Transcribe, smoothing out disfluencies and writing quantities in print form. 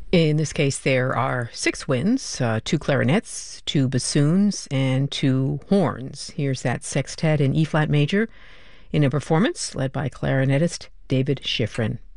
In this case, there are six winds, two clarinets, two bassoons, and two horns. Here's that sextet in E flat major in a performance led by clarinetist David Schifrin.